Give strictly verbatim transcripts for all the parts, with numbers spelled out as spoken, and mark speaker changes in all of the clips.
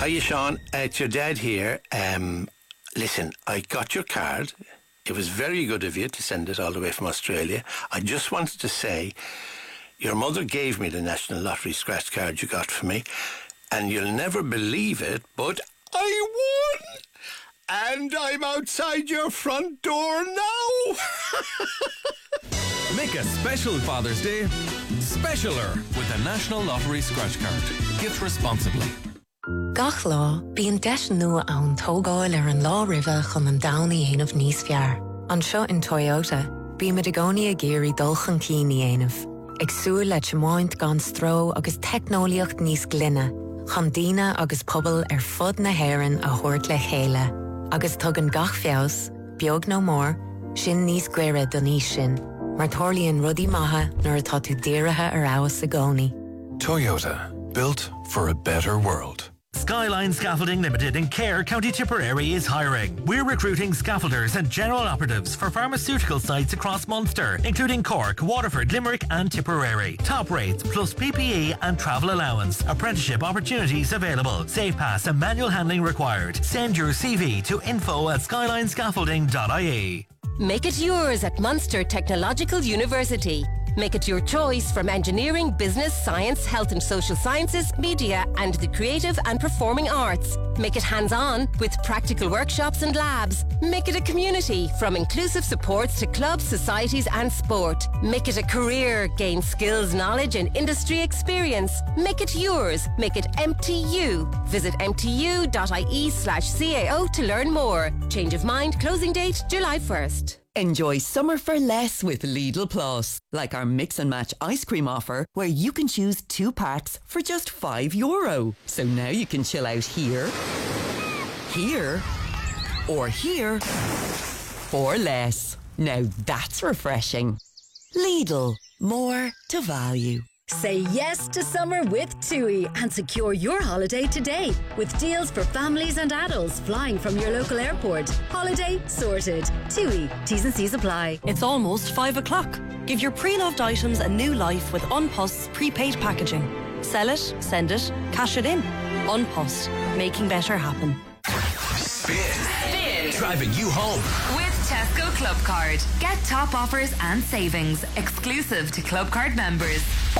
Speaker 1: Hiya, Sean. Uh, it's your dad here. Um, listen, I got your card. It was very good of you to send it all the way from Australia. I just wanted to say, your mother gave me the National Lottery scratch card you got for me, and you'll never believe it, but I won! And I'm outside your front door now!
Speaker 2: Make a special Father's Day specialer with the National Lottery scratch card. Gift responsibly.
Speaker 3: Gach lá, bíonn deis nua ann tógáil ar an lá rive chun an damhnaí aanamh níos fear. An seo in Toyota, bí me de gcónaí a géirí dulchan cíní aanamh. Ag súil le tiomáint gan stró agus technoliacht níos glynne. Chun daoine agus pobl ar fud na hÉireann a thabhairt le chéile. Agus tugann gach feabhas, beag nó mór, sin níos gaire don níos sin. Mar tharlaíonn rudaí maithe nuair atá tú dírithe ar abhas a gcónaí.
Speaker 2: Toyota, built for a better world.
Speaker 4: Skyline Scaffolding Limited in Cahir, County Tipperary is hiring. We're recruiting scaffolders and general operatives for pharmaceutical sites across Munster, including Cork, Waterford, Limerick and Tipperary. Top rates plus P P E and travel allowance. Apprenticeship opportunities available. Safe pass and manual handling required. Send your C V to info at skyline scaffolding dot I E.
Speaker 5: Make it yours at Munster Technological University. Make it your choice from engineering, business, science, health and social sciences, media and the creative and performing arts. Make it hands-on with practical workshops and labs. Make it a community from inclusive supports to clubs, societies and sport. Make it a career. Gain skills, knowledge and industry experience. Make it yours. Make it M T U. Visit m t u dot i e slash c a o to learn more. Change of mind. Closing date July first.
Speaker 6: Enjoy summer for less with Lidl Plus, like our mix and match ice cream offer where you can choose two packs for just five euro. So now you can chill out here, here, or here for less. Now that's refreshing. Lidl, more to value.
Speaker 7: Say yes to summer with TUI and secure your holiday today with deals for families and adults flying from your local airport. Holiday sorted. TUI. T's and C's apply.
Speaker 8: It's almost five o'clock. Give your pre-loved items a new life with Unpost's prepaid packaging. Sell it, send it, cash it in. Unpost. Making better happen.
Speaker 2: Spin.
Speaker 9: Spin.
Speaker 2: Driving you home.
Speaker 9: With Tesco Club Card. Get top offers and savings exclusive to Club Card members.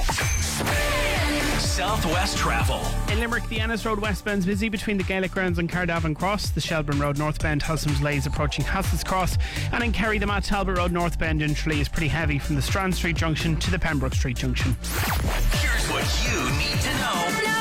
Speaker 2: Southwest Travel.
Speaker 10: In Limerick, the Ennis Road westbound is busy between the Gaelic Grounds and Cardavan Cross. The Shelburne Road northbound has some delays approaching Hassels Cross. And in Kerry, the Matt Talbot Road northbound in Tralee is pretty heavy from the Strand Street Junction to the Pembroke Street Junction.
Speaker 2: Here's what you need to know.
Speaker 9: Now.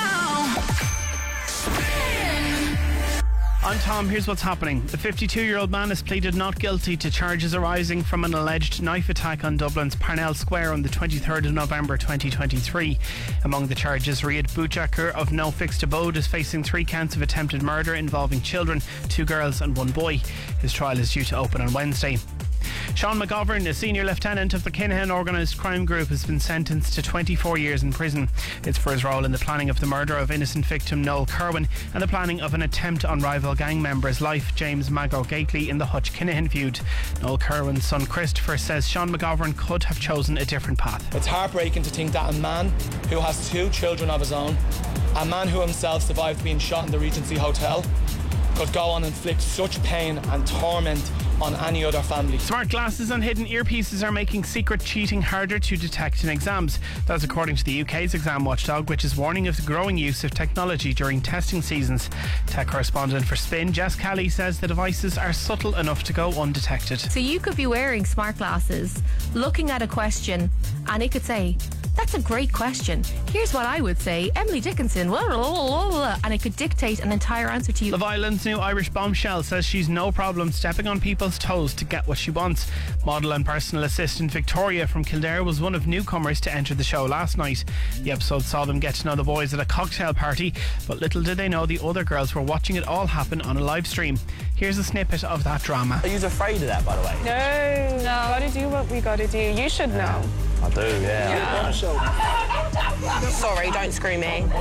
Speaker 10: I'm Tom, here's what's happening. The fifty-two-year-old man has pleaded not guilty to charges arising from an alleged knife attack on Dublin's Parnell Square on the twenty-third of November twenty twenty-three. Among the charges, Riyad Bouchaker of no fixed abode is facing three counts of attempted murder involving children, two girls and one boy. His trial is due to open on Wednesday. Sean McGovern, a senior lieutenant of the Kinahan organised crime group, has been sentenced to twenty-four years in prison. It's for his role in the planning of the murder of innocent victim Noel Kerwin and the planning of an attempt on rival gang member's life, James Mago Gately, in the Hutch Kinahan feud. Noel Kerwin's son Christopher says Sean McGovern could have chosen a different path.
Speaker 11: It's heartbreaking to think that a man who has two children of his own, a man who himself survived being shot in the Regency Hotel, could go on and inflict such pain and torment on any other family.
Speaker 10: Smart glasses and hidden earpieces are making secret cheating harder to detect in exams. That's according to the U K's exam watchdog, which is warning of the growing use of technology during testing seasons. Tech correspondent for Spin, Jess Kelly, says the devices are subtle enough to go undetected.
Speaker 12: So you could be wearing smart glasses, looking at a question, and it could say, "That's a great question. Here's what I would say. Emily Dickinson, blah, blah, blah, blah," and it could dictate an entire answer to you.
Speaker 10: Love Island's new Irish bombshell says she's no problem stepping on people's toes to get what she wants. Model and personal assistant Victoria from Kildare was one of newcomers to enter the show last night. The episode saw them get to know the boys at a cocktail party, but little did they know the other girls were watching it all happen on a live stream. Here's a snippet of that drama.
Speaker 13: Are you afraid of that, by the way?
Speaker 14: No, no. Gotta do what we gotta do. You should know.
Speaker 13: I do, yeah.
Speaker 14: yeah.
Speaker 15: Sorry, don't screw me.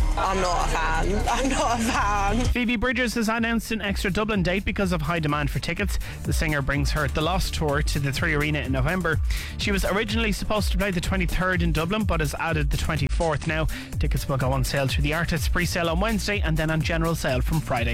Speaker 14: I'm not a fan. I'm not a fan.
Speaker 10: Phoebe Bridgers has announced an extra Dublin date because of high demand for tickets. The singer brings her The Lost tour to the Three Arena in November. She was originally supposed to play the twenty-third in Dublin, but has added the twenty-fourth now. Tickets will go on sale through the Artists pre-sale on Wednesday and then on general sale from Friday.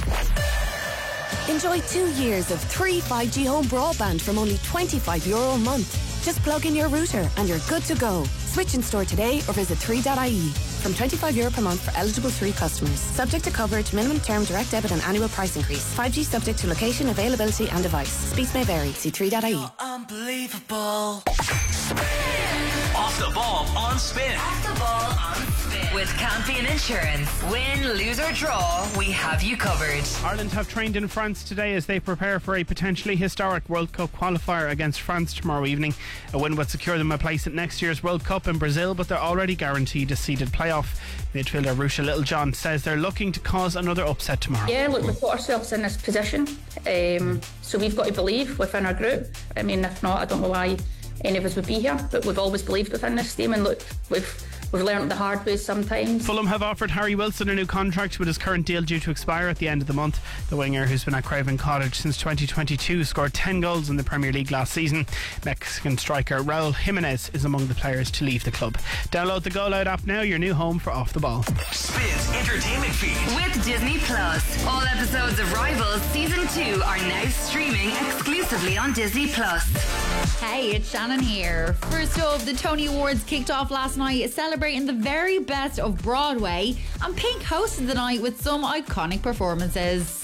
Speaker 13: Enjoy two years of free five G home broadband from only twenty-five euro a month. Just plug in your router and you're good to go. Switch in store today or visit three dot I E. From twenty-five euro per month for eligible three customers. Subject to coverage, minimum term, direct debit and annual price increase. five G subject to location, availability and device. Speeds may vary. See three dot I E.
Speaker 15: Unbelievable. Off the ball on Spin.
Speaker 9: Off the ball on Spin. With Campion Insurance. Win, lose or draw, we have you covered.
Speaker 10: Ireland have trained in France today as they prepare for a potentially historic World Cup qualifier against France tomorrow evening. A win would secure them a place at next year's World Cup in Brazil, but they're already guaranteed a seeded playoff. Midfielder Rusha Littlejohn says they're looking to cause another upset tomorrow.
Speaker 16: Yeah, look, we've put ourselves in this position, um, so we've got to believe within our group. I mean, if not, I don't know why any of us would be here, but we've always believed within this team, and look, we've we've learned the hard way sometimes.
Speaker 10: Fulham have offered Harry Wilson a new contract with his current deal due to expire at the end of the month. The winger, who's been at Craven Cottage since twenty twenty-two, scored ten goals in the Premier League last season. Mexican striker Raul Jimenez is among the players to leave the club. Download the Go Loud app now, your new home for Off the Ball.
Speaker 15: Spin's entertainment feed
Speaker 9: with Disney Plus. All episodes of Rivals Season two are now streaming exclusively on Disney Plus.
Speaker 17: Hey, it's Shannon here. First off, the Tony Awards kicked off last night, celebrating the very best of Broadway, and Pink hosted the night with some iconic performances.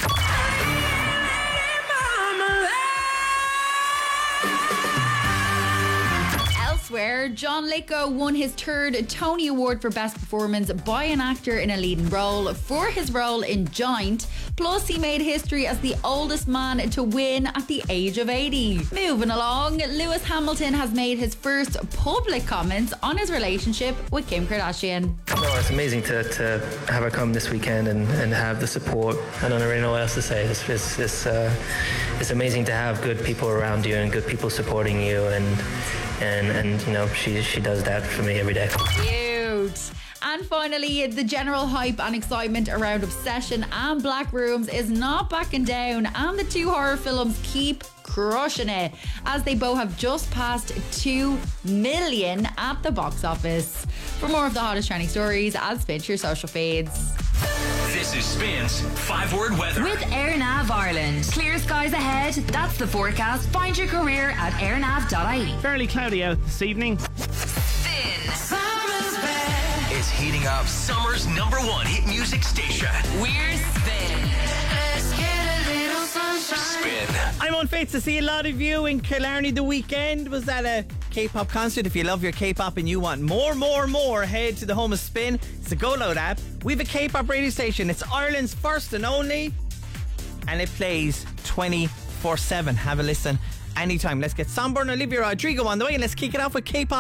Speaker 17: Elsewhere, John Lithgow won his third Tony Award for Best Performance by an actor in a leading role for his role in Giant. Plus, he made history as the oldest man to win at the age of eighty. Moving along, Lewis Hamilton has made his first public comments on his relationship with Kim Kardashian.
Speaker 18: No, it's amazing to, to have her come this weekend and, and have the support. I don't really know what else to say. It's, it's, it's, uh, it's amazing to have good people around you and good people supporting you, and and, and you know, she, she does that for me every day.
Speaker 17: Cute. And finally, the general hype and excitement around Obsession and Black Rooms is not backing down, and the two horror films keep crushing it as they both have just passed two million at the box office. For more of the hottest trending stories, add Spin to your social feeds.
Speaker 15: This is Spin's five-word weather.
Speaker 9: With AirNav Ireland. Clear skies ahead. That's the forecast. Find your career at airnav dot I E.
Speaker 10: Fairly cloudy out this evening.
Speaker 15: It's heating up summer's number one hit music station.
Speaker 9: We're Spin.
Speaker 15: Let's get a little sunshine. Spin.
Speaker 19: I'm on Faith to see a lot of you in Killarney the weekend. Was at a K-pop concert. If you love your K-pop and you want more, more, more, head to the home of Spin. It's the Go Loud app. We have a K-pop radio station. It's Ireland's first and only, and it plays twenty-four seven. Have a listen anytime. Let's get Sunburn, Olivia Rodrigo on the way, and let's kick it off with K-pop.